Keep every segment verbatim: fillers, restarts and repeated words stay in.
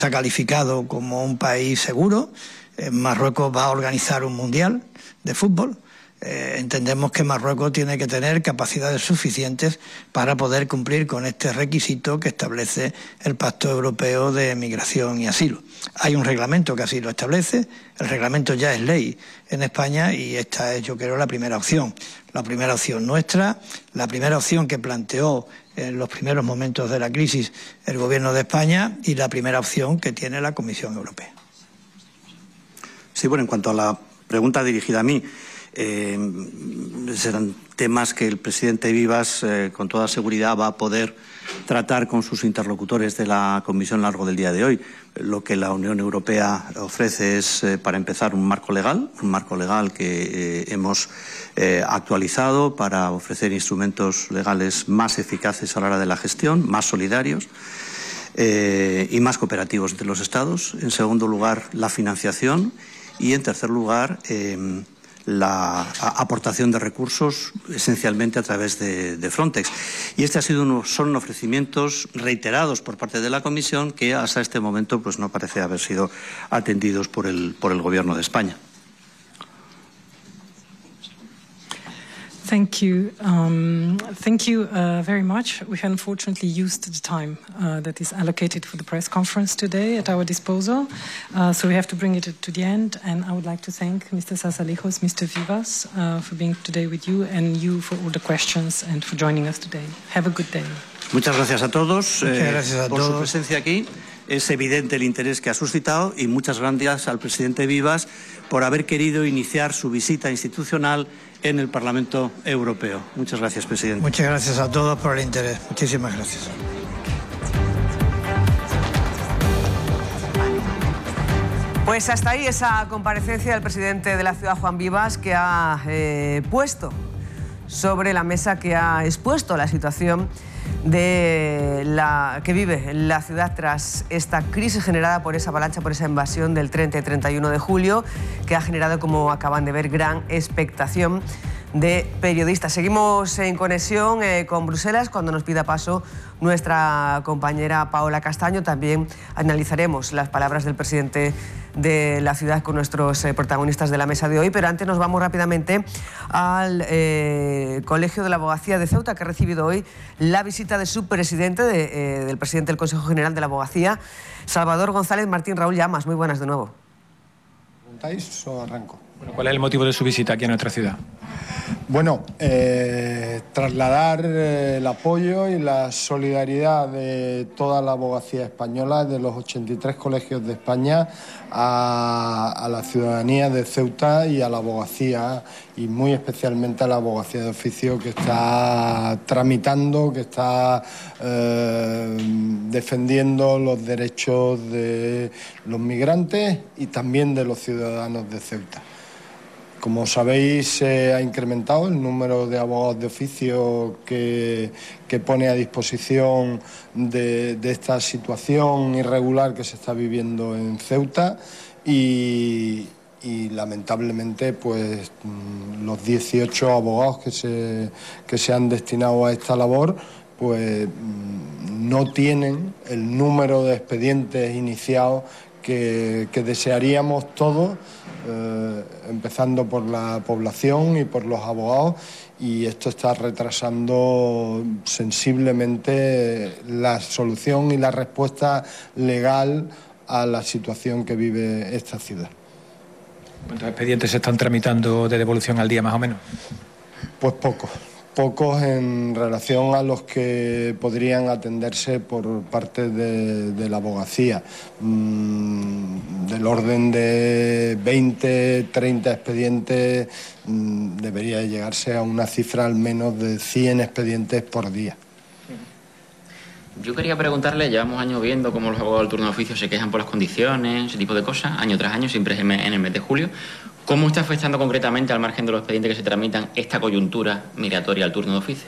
Está calificado como un país seguro. Eh, Marruecos va a organizar un mundial de fútbol. Eh, entendemos que Marruecos tiene que tener capacidades suficientes para poder cumplir con este requisito que establece el Pacto Europeo de Migración y Asilo. Hay un reglamento que así lo establece, el reglamento ya es ley en España y esta es, yo creo, la primera opción. La primera opción nuestra, la primera opción que planteó en los primeros momentos de la crisis el Gobierno de España y la primera opción que tiene la Comisión Europea. Sí, bueno, en cuanto a la pregunta dirigida a mí, eh, serán temas que el presidente Vivas eh, con toda seguridad va a poder tratar con sus interlocutores de la Comisión a lo largo del día de hoy. Lo que la Unión Europea ofrece es, eh, para empezar, un marco legal, un marco legal que eh, hemos eh, actualizado para ofrecer instrumentos legales más eficaces a la hora de la gestión, más solidarios eh, y más cooperativos entre los Estados. En segundo lugar, la financiación y, en tercer lugar, eh, la aportación de recursos esencialmente a través de, de Frontex. Y este ha sido uno, son ofrecimientos reiterados por parte de la Comisión que hasta este momento pues no parece haber sido atendidos por el, por el Gobierno de España. Thank you. Um, thank you uh, very much. We have unfortunately used the time uh, that is allocated for the press conference today at our disposal, uh, so we have to bring it to the end. And I would like to thank Mister Zarzalejos, Mister Vivas uh, for being today with you, and you for all the questions and for joining us today. Have a good day. Muchas gracias a todos Muchas eh, gracias a por todos. su presencia aquí. Es evidente el interés que ha suscitado y muchas gracias al presidente Vivas por haber querido iniciar su visita institucional en el Parlamento Europeo. Muchas gracias, presidente. Muchas gracias a todos por el interés. Muchísimas gracias. Pues hasta ahí esa comparecencia del presidente de la ciudad, Juan Vivas, que ha eh, puesto sobre la mesa, que ha expuesto la situación de la que vive la ciudad tras esta crisis generada por esa avalancha, por esa invasión del treinta y treinta y uno de julio, que ha generado, como acaban de ver, gran expectación de periodistas. Seguimos en conexión eh, con Bruselas cuando nos pida paso nuestra compañera Paola Castaño. También analizaremos las palabras del presidente de la ciudad con nuestros eh, protagonistas de la mesa de hoy, pero antes nos vamos rápidamente al eh, Colegio de la Abogacía de Ceuta, que ha recibido hoy la visita de su presidente, de, eh, del presidente del Consejo General de la Abogacía, Salvador González Martín. Raúl Llamas, muy buenas de nuevo. ¿Preguntáis o arranco? Bueno, ¿cuál es el motivo de su visita aquí en nuestra ciudad? Bueno, eh, trasladar eh, el apoyo y la solidaridad de toda la abogacía española, de los ochenta y tres colegios de España, a, a la ciudadanía de Ceuta y a la abogacía, y muy especialmente a la abogacía de oficio, que está tramitando, que está eh, defendiendo los derechos de los migrantes y también de los ciudadanos de Ceuta. Como sabéis, se ha incrementado el número de abogados de oficio que, que pone a disposición de, de esta situación irregular que se está viviendo en Ceuta y, y lamentablemente pues los dieciocho abogados que se, que se han destinado a esta labor pues no tienen el número de expedientes iniciados que, que desearíamos todos. Eh, empezando por la población y por los abogados, y esto está retrasando sensiblemente la solución y la respuesta legal a la situación que vive esta ciudad. ¿Cuántos expedientes se están tramitando de devolución al día, más o menos? Pues pocos. Pocos en relación a los que podrían atenderse por parte de, de la abogacía. Mm, del orden de veinte, treinta expedientes, mm, debería llegarse a una cifra al menos de cien expedientes por día. Yo quería preguntarle, llevamos años viendo cómo los abogados del turno de oficio se quejan por las condiciones, ese tipo de cosas, año tras año, siempre en el mes de julio. ¿Cómo está afectando concretamente, al margen de los expedientes que se tramitan, esta coyuntura migratoria al turno de oficio?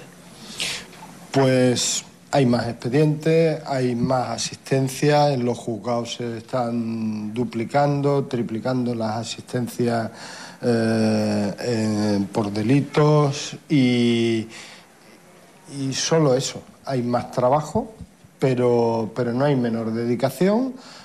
Pues hay más expedientes, hay más asistencia, en los juzgados se están duplicando, triplicando las asistencias eh, eh, por delitos y, y solo eso. Hay más trabajo, pero, pero no hay menor dedicación.